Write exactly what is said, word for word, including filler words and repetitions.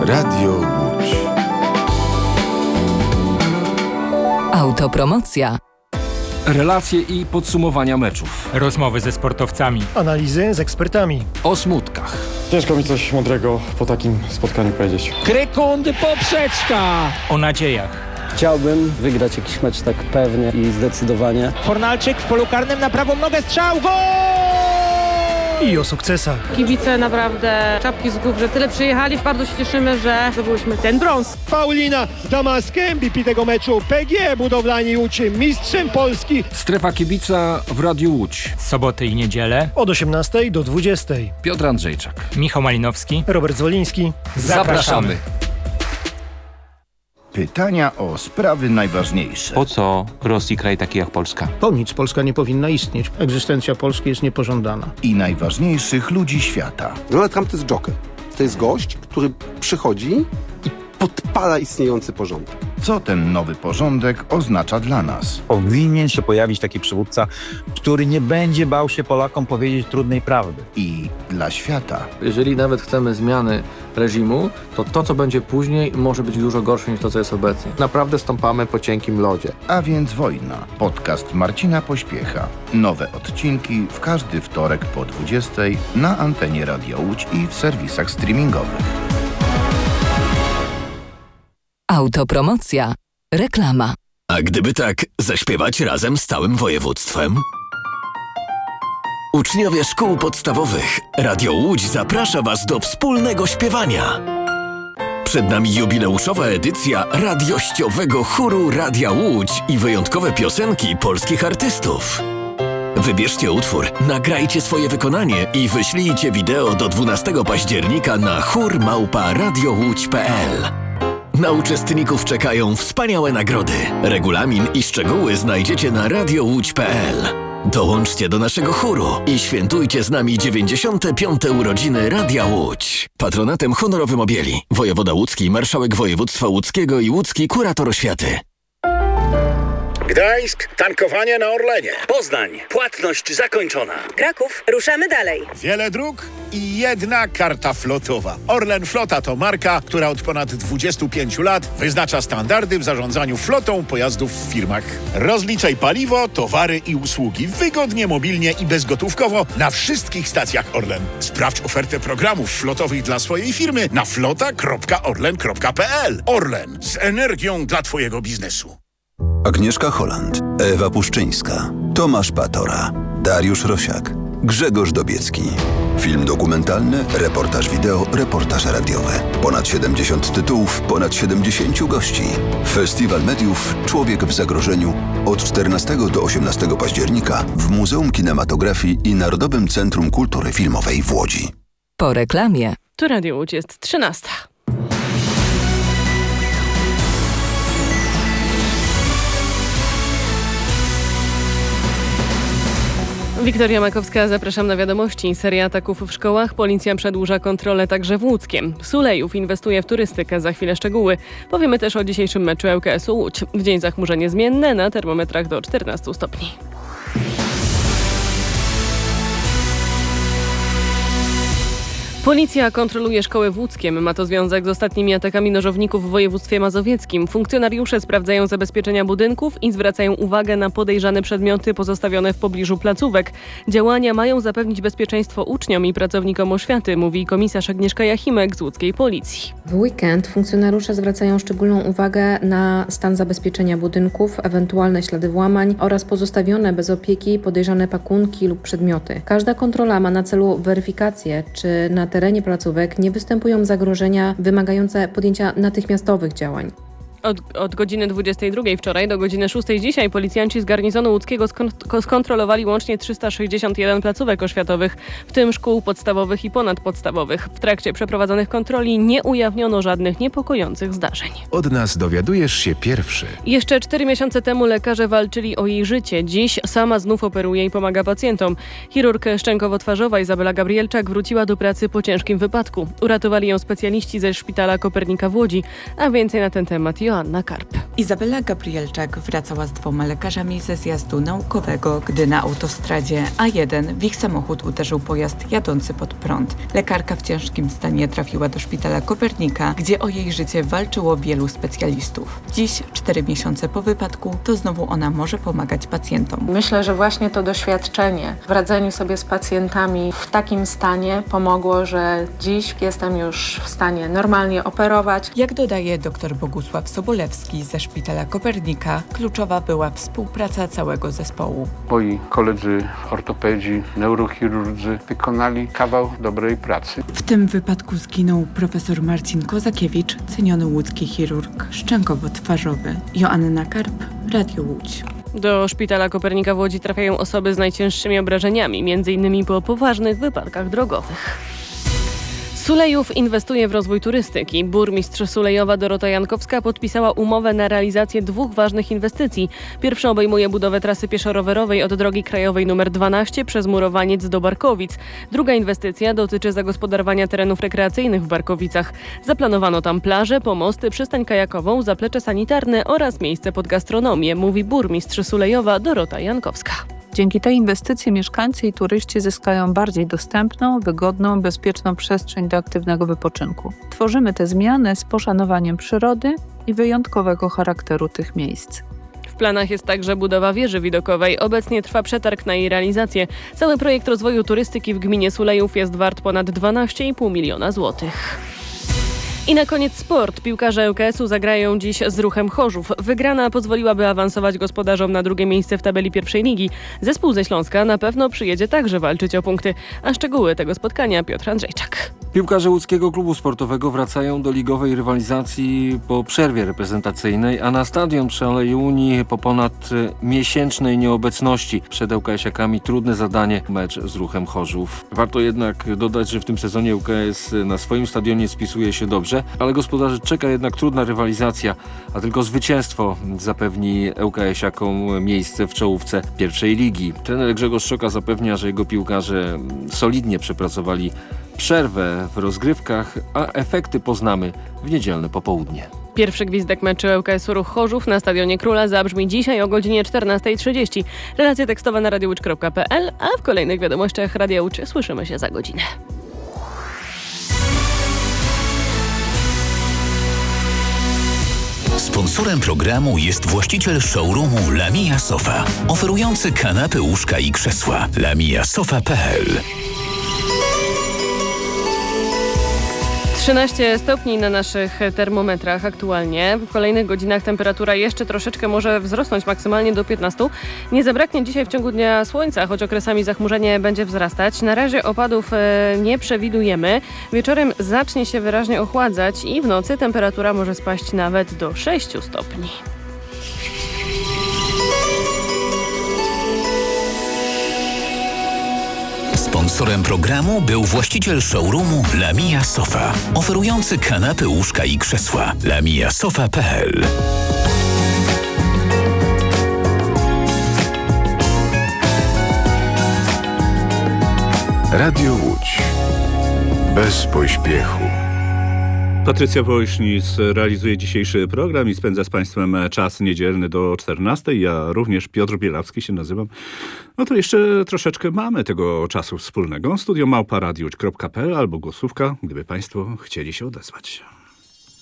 Radio Łódź. Autopromocja. Relacje i podsumowania meczów. Rozmowy ze sportowcami. Analizy z ekspertami. O smutkach. Ciężko mi coś mądrego po takim spotkaniu powiedzieć. Krykundy poprzeczka. O nadziejach. Chciałbym wygrać jakiś mecz tak pewnie i zdecydowanie. Fornalczyk w polu karnym na prawą nogę, strzał, gol! I o sukcesach. Kibice naprawdę czapki z głów, że tyle przyjechali. Bardzo się cieszymy, że zdobyliśmy ten brąz. Paulina Damask, M V P tego meczu. P G Budowlani Łódź, mistrzem Polski. Strefa kibica w Radiu Łódź. Soboty i niedzielę. Od osiemnastej do dwudziestej. Piotr Andrzejczak. Michał Malinowski. Robert Zwoliński. Zapraszamy. Pytania o sprawy najważniejsze. Po co Rosji kraj taki jak Polska? Po nic Polska nie powinna istnieć. Egzystencja Polski jest niepożądana. I najważniejszych ludzi świata. Donald Trump to jest joker. To jest gość, który przychodzi i podpala istniejący porządek. Co ten nowy porządek oznacza dla nas? Powinien się pojawić taki przywódca, który nie będzie bał się Polakom powiedzieć trudnej prawdy. I dla świata. Jeżeli nawet chcemy zmiany reżimu, to to, co będzie później, może być dużo gorsze niż to, co jest obecnie. Naprawdę stąpamy po cienkim lodzie. A więc wojna. Podcast Marcina Pośpiecha. Nowe odcinki w każdy wtorek po dwudziestej na antenie Radia Łódź i w serwisach streamingowych. Autopromocja. Reklama. A gdyby tak zaśpiewać razem z całym województwem? Uczniowie szkół podstawowych Radio Łódź zaprasza Was do wspólnego śpiewania. Przed nami jubileuszowa edycja radiościowego chóru Radia Łódź i wyjątkowe piosenki polskich artystów. Wybierzcie utwór, nagrajcie swoje wykonanie i wyślijcie wideo do dwunastego października na chór małpa radiołódź kropka p l. Na uczestników czekają wspaniałe nagrody. Regulamin i szczegóły znajdziecie na radiołódź kropka p l. Dołączcie do naszego chóru i świętujcie z nami dziewięćdziesiąte piąte urodziny Radia Łódź. Patronatem honorowym objęli wojewoda łódzki, marszałek województwa łódzkiego i łódzki kurator oświaty. Gdańsk, tankowanie na Orlenie. Poznań, płatność zakończona. Kraków, ruszamy dalej. Wiele dróg i jedna karta flotowa. Orlen Flota to marka, która od ponad dwudziestu pięciu lat wyznacza standardy w zarządzaniu flotą pojazdów w firmach. Rozliczaj paliwo, towary i usługi wygodnie, mobilnie i bezgotówkowo na wszystkich stacjach Orlen. Sprawdź ofertę programów flotowych dla swojej firmy na flota kropka orlen kropka p l. Orlen, z energią dla Twojego biznesu. Agnieszka Holland, Ewa Puszczyńska, Tomasz Patora, Dariusz Rosiak, Grzegorz Dobiecki. Film dokumentalny, reportaż wideo, reportaż radiowy. Ponad siedemdziesiąt tytułów, ponad siedemdziesięciu gości. Festiwal Mediów Człowiek w zagrożeniu od czternastego do osiemnastego października w Muzeum Kinematografii i Narodowym Centrum Kultury Filmowej w Łodzi. Po reklamie. Tu Radio Łódź jest trzynasta. Wiktoria Makowska, zapraszam na wiadomości. Seria ataków w szkołach, policja przedłuża kontrolę także w Łódzkiem. Sulejów inwestuje w turystykę, za chwilę szczegóły. Powiemy też o dzisiejszym meczu L K S-u Łódź. W dzień zachmurzenie zmienne, na termometrach do czternastu stopni. Policja kontroluje szkoły w Łódzkiem. Ma to związek z ostatnimi atakami nożowników w województwie mazowieckim. Funkcjonariusze sprawdzają zabezpieczenia budynków i zwracają uwagę na podejrzane przedmioty pozostawione w pobliżu placówek. Działania mają zapewnić bezpieczeństwo uczniom i pracownikom oświaty, mówi komisarz Agnieszka Jachimek z łódzkiej policji. W weekend funkcjonariusze zwracają szczególną uwagę na stan zabezpieczenia budynków, ewentualne ślady włamań oraz pozostawione bez opieki podejrzane pakunki lub przedmioty. Każda kontrola ma na celu weryfikację, czy na terenie placówek nie występują zagrożenia wymagające podjęcia natychmiastowych działań. Od, od godziny dwudziestej drugiej wczoraj do godziny szóstej dzisiaj policjanci z garnizonu łódzkiego skont- skontrolowali łącznie trzysta sześćdziesiąt jeden placówek oświatowych, w tym szkół podstawowych i ponadpodstawowych. W trakcie przeprowadzonych kontroli nie ujawniono żadnych niepokojących zdarzeń. Od nas dowiadujesz się pierwszy. Jeszcze cztery miesiące temu lekarze walczyli o jej życie. Dziś sama znów operuje i pomaga pacjentom. Chirurg szczękowo-twarzowa Izabela Gabrielczak wróciła do pracy po ciężkim wypadku. Uratowali ją specjaliści ze szpitala Kopernika w Łodzi, a więcej na ten temat i Joanna Karp. Izabela Gabrielczak wracała z dwoma lekarzami ze zjazdu naukowego, gdy na autostradzie A jeden w ich samochód uderzył pojazd jadący pod prąd. Lekarka w ciężkim stanie trafiła do szpitala Kopernika, gdzie o jej życie walczyło wielu specjalistów. Dziś, cztery miesiące po wypadku, to znowu ona może pomagać pacjentom. Myślę, że właśnie to doświadczenie w radzeniu sobie z pacjentami w takim stanie pomogło, że dziś jestem już w stanie normalnie operować. Jak dodaje dr Bogusław Sobolewski ze szpitala Kopernika, kluczowa była współpraca całego zespołu. Moi koledzy ortopedzi, neurochirurdzy wykonali kawał dobrej pracy. W tym wypadku zginął profesor Marcin Kozakiewicz, ceniony łódzki chirurg szczękowo-twarzowy. Joanna Karp, Radio Łódź. Do szpitala Kopernika w Łodzi trafiają osoby z najcięższymi obrażeniami, między innymi po poważnych wypadkach drogowych. Sulejów inwestuje w rozwój turystyki. Burmistrz Sulejowa Dorota Jankowska podpisała umowę na realizację dwóch ważnych inwestycji. Pierwsza obejmuje budowę trasy pieszo-rowerowej od drogi krajowej nr dwanaście przez Murowaniec do Barkowic. Druga inwestycja dotyczy zagospodarowania terenów rekreacyjnych w Barkowicach. Zaplanowano tam plaże, pomosty, przystań kajakową, zaplecze sanitarne oraz miejsce pod gastronomię, mówi burmistrz Sulejowa Dorota Jankowska. Dzięki tej inwestycji mieszkańcy i turyści zyskają bardziej dostępną, wygodną, bezpieczną przestrzeń do aktywnego wypoczynku. Tworzymy te zmiany z poszanowaniem przyrody i wyjątkowego charakteru tych miejsc. W planach jest także budowa wieży widokowej. Obecnie trwa przetarg na jej realizację. Cały projekt rozwoju turystyki w gminie Sulejów jest wart ponad dwanaście i pół miliona złotych. I na koniec sport. Piłkarze ŁKS-u zagrają dziś z Ruchem Chorzów. Wygrana pozwoliłaby awansować gospodarzom na drugie miejsce w tabeli pierwszej ligi. Zespół ze Śląska na pewno przyjedzie także walczyć o punkty. A szczegóły tego spotkania Piotr Andrzejczak. Piłkarze łódzkiego klubu sportowego wracają do ligowej rywalizacji po przerwie reprezentacyjnej, a na stadion przy Alei Unii po ponad miesięcznej nieobecności przed ŁKS-iakami trudne zadanie, mecz z Ruchem Chorzów. Warto jednak dodać, że w tym sezonie ŁKS na swoim stadionie spisuje się dobrze, ale gospodarzy czeka jednak trudna rywalizacja, a tylko zwycięstwo zapewni ŁKS-iakom miejsce w czołówce pierwszej ligi. Trener Grzegorz Szoka zapewnia, że jego piłkarze solidnie przepracowali przerwę w rozgrywkach, a efekty poznamy w niedzielne popołudnie. Pierwszy gwizdek meczu ŁKS-u Ruch Chorzów na Stadionie Króla zabrzmi dzisiaj o godzinie czternasta trzydzieści. Relacje tekstowe na radio łódź kropka p l, a w kolejnych wiadomościach Radia Łódź słyszymy się za godzinę. Sponsorem programu jest właściciel showroomu Lamia Sofa, oferujący kanapy, łóżka i krzesła. lamia sofa kropka p l. trzynaście stopni na naszych termometrach aktualnie. W kolejnych godzinach temperatura jeszcze troszeczkę może wzrosnąć, maksymalnie do piętnastu. Nie zabraknie dzisiaj w ciągu dnia słońca, choć okresami zachmurzenie będzie wzrastać. Na razie opadów nie przewidujemy. Wieczorem zacznie się wyraźnie ochładzać i w nocy temperatura może spaść nawet do sześciu stopni. Sponsorem programu był właściciel showroomu Lamia Sofa, oferujący kanapy, łóżka i krzesła. lamia sofa kropka p l. Radio Łódź. Bez pośpiechu. Patrycja Woźnic realizuje dzisiejszy program i spędza z Państwem czas niedzielny do czternastej. Ja również, Piotr Bielawski się nazywam. No to jeszcze troszeczkę mamy tego czasu wspólnego. Studio małpa radio łódź kropka p l albo głosówka, gdyby Państwo chcieli się odezwać.